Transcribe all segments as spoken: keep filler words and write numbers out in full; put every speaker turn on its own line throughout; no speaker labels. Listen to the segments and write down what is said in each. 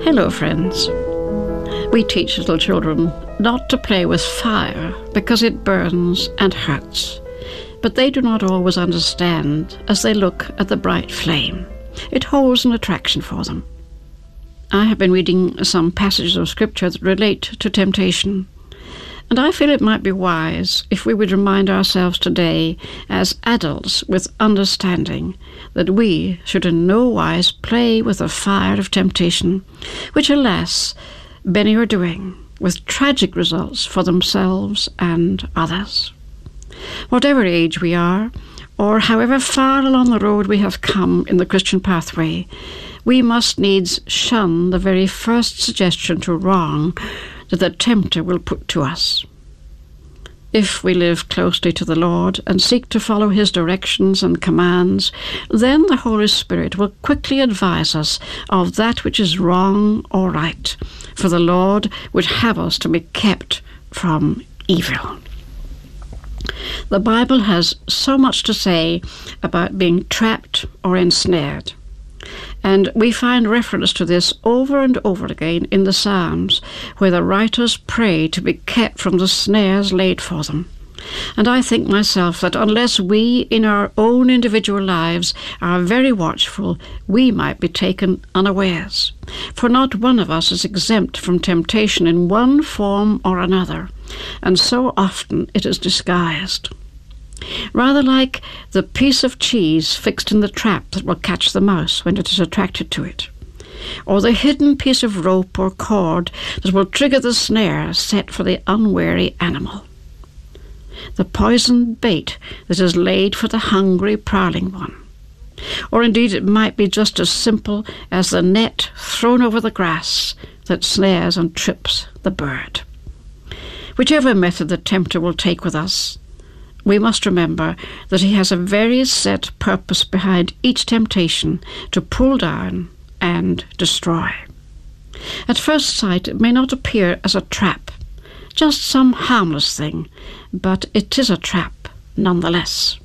Hello, friends. We teach little children not to play with fire because it burns and hurts. But they do not always understand as they look at the bright flame. It holds an attraction for them. I have been reading some passages of Scripture that relate to temptation, and I feel it might be wise if we would remind ourselves today, as adults with understanding, that we should in no wise play with the fire of temptation, which, alas, many are doing, with tragic results for themselves and others. Whatever age we are, or however far along the road we have come in the Christian pathway, we must needs shun the very first suggestion to wrong that the tempter will put to us. If we live closely to the Lord and seek to follow his directions and commands, then the Holy Spirit will quickly advise us of that which is wrong or right, for the Lord would have us to be kept from evil. The Bible has so much to say about being trapped or ensnared. And we find reference to this over and over again in the Psalms, where the writers pray to be kept from the snares laid for them. And I think myself that unless we in our own individual lives are very watchful, we might be taken unawares. For not one of us is exempt from temptation in one form or another, and so often it is disguised. Rather like the piece of cheese fixed in the trap that will catch the mouse when it is attracted to it, or the hidden piece of rope or cord that will trigger the snare set for the unwary animal, the poisoned bait that is laid for the hungry, prowling one. Or indeed it might be just as simple as the net thrown over the grass that snares and trips the bird. Whichever method the tempter will take with us, we must remember that he has a very set purpose behind each temptation to pull down and destroy. At first sight, it may not appear as a trap, just some harmless thing, but it is a trap nonetheless.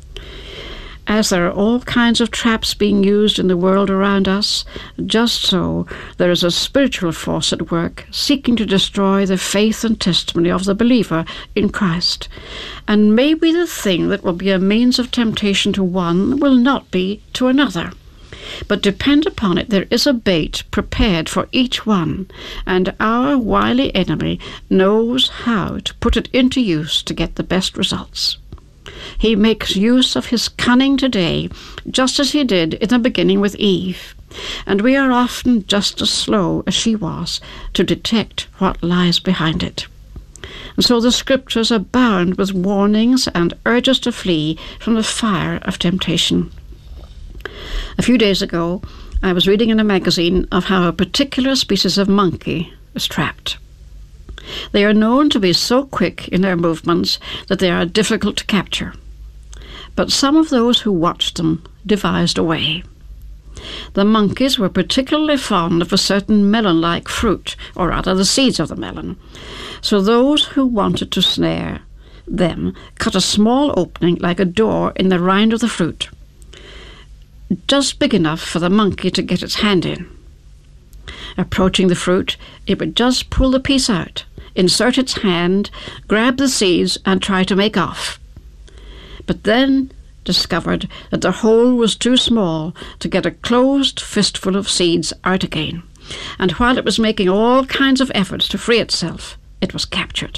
As there are all kinds of traps being used in the world around us, just so there is a spiritual force at work seeking to destroy the faith and testimony of the believer in Christ. And maybe the thing that will be a means of temptation to one will not be to another. But depend upon it, there is a bait prepared for each one, and our wily enemy knows how to put it into use to get the best results. He makes use of his cunning today, just as he did in the beginning with Eve, and we are often just as slow as she was to detect what lies behind it. And so the Scriptures abound with warnings and urges to flee from the fire of temptation. A few days ago, I was reading in a magazine of how a particular species of monkey is trapped. They are known to be so quick in their movements that they are difficult to capture. But some of those who watched them devised a way. The monkeys were particularly fond of a certain melon-like fruit, or rather the seeds of the melon. So those who wanted to snare them cut a small opening like a door in the rind of the fruit, just big enough for the monkey to get its hand in. Approaching the fruit, it would just pull the piece out, insert its hand, grab the seeds, and try to make off. But then discovered that the hole was too small to get a closed fistful of seeds out again, and while it was making all kinds of efforts to free itself, it was captured.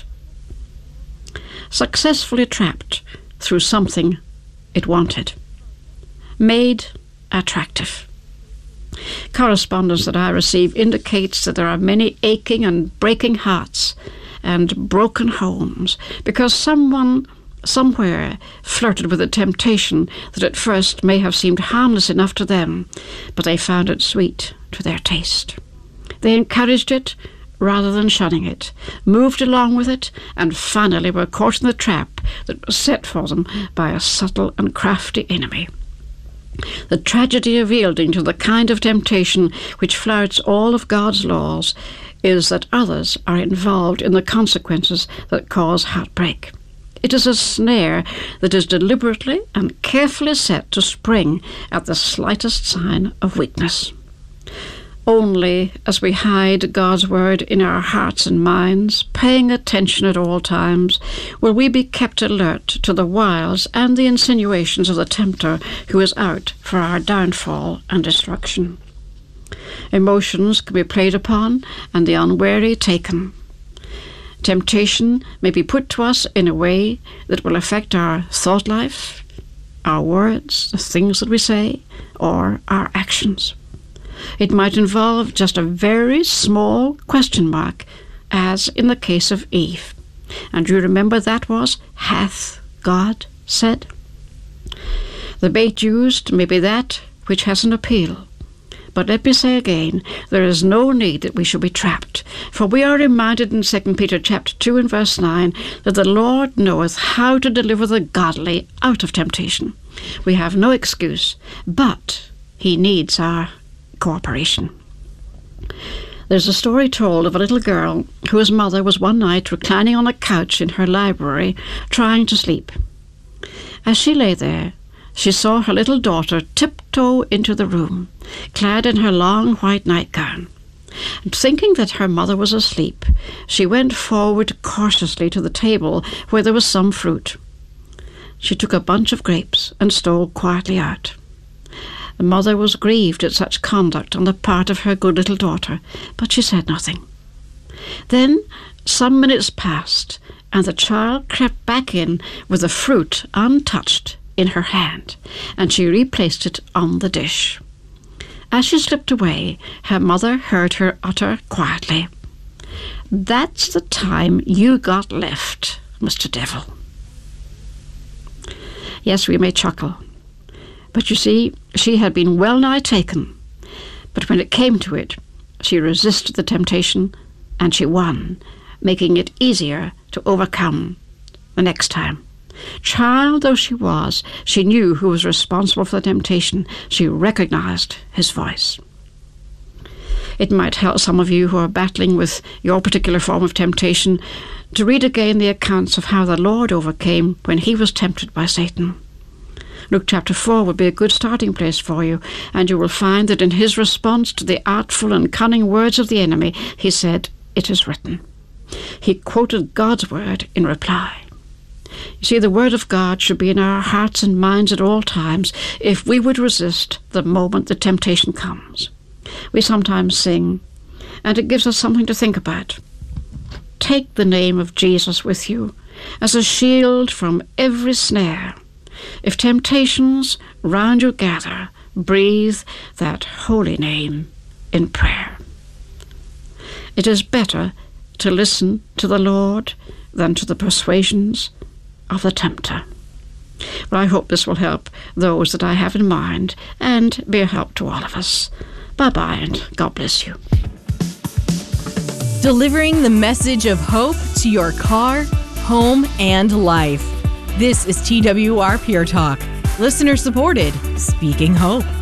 Successfully trapped through something it wanted. Made attractive. Correspondence that I receive indicates that there are many aching and breaking hearts and broken homes because someone somewhere flirted with a temptation that at first may have seemed harmless enough to them, but they found it sweet to their taste. They encouraged it rather than shunning it, moved along with it, and finally were caught in the trap that was set for them by a subtle and crafty enemy. The tragedy of yielding to the kind of temptation which flouts all of God's laws is that others are involved in the consequences that cause heartbreak. It is a snare that is deliberately and carefully set to spring at the slightest sign of weakness. Only as we hide God's word in our hearts and minds, paying attention at all times, will we be kept alert to the wiles and the insinuations of the tempter who is out for our downfall and destruction. Emotions can be played upon and the unwary taken. Temptation may be put to us in a way that will affect our thought life, our words, the things that we say, or our actions. It might involve just a very small question mark, as in the case of Eve. And you remember that was, hath God said? The bait used may be that which has an appeal. But let me say again, there is no need that we should be trapped, for we are reminded in Second Peter chapter two and verse nine that the Lord knoweth how to deliver the godly out of temptation. We have no excuse, but he needs our cooperation. There's a story told of a little girl whose mother was one night reclining on a couch in her library, trying to sleep. As she lay there, she saw her little daughter tiptoe into the room, clad in her long white nightgown. And thinking that her mother was asleep, she went forward cautiously to the table where there was some fruit. She took a bunch of grapes and stole quietly out. The mother was grieved at such conduct on the part of her good little daughter, but she said nothing. Then some minutes passed, and the child crept back in with the fruit untouched in her hand, and she replaced it on the dish. As she slipped away, her mother heard her utter quietly, "That's the time you got left, Mister Devil." Yes, we may chuckle, but you see, she had been well nigh taken. But when it came to it, she resisted the temptation, and she won, making it easier to overcome the next time. Child though she was, she knew who was responsible for the temptation. She recognized his voice. It might help some of you who are battling with your particular form of temptation to read again the accounts of how the Lord overcame when he was tempted by Satan. Luke chapter four would be a good starting place for you, and you will find that in his response to the artful and cunning words of the enemy, he said, "It is written." He quoted God's word in reply. You see, the word of God should be in our hearts and minds at all times if we would resist the moment the temptation comes. We sometimes sing, and it gives us something to think about. Take the name of Jesus with you as a shield from every snare. If temptations round you gather, breathe that holy name in prayer. It is better to listen to the Lord than to the persuasions of the tempter. Well, I hope this will help those that I have in mind and be a help to all of us. Bye-bye, and God bless you.
Delivering the message of hope to your car, home, and life. This is T W R Pure Talk, listener supported, speaking hope.